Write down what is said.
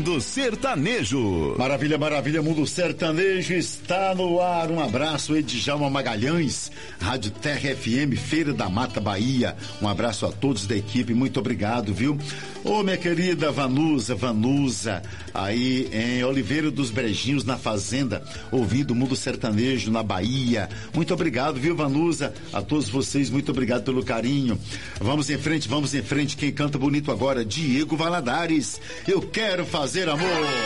Mundo Sertanejo. Maravilha, maravilha, Mundo Sertanejo está no ar. Um abraço, Edjalma Magalhães, Rádio Terra FM, Feira da Mata, Bahia. Um abraço a todos da equipe, muito obrigado, viu? Ô, minha querida Vanusa, aí em Oliveira dos Brejinhos, na Fazenda, ouvindo o Mundo Sertanejo na Bahia. Muito obrigado, viu, Vanusa? A todos vocês, muito obrigado pelo carinho. Vamos em frente. Quem canta bonito agora, Diego Valadares. Eu quero fazer amor.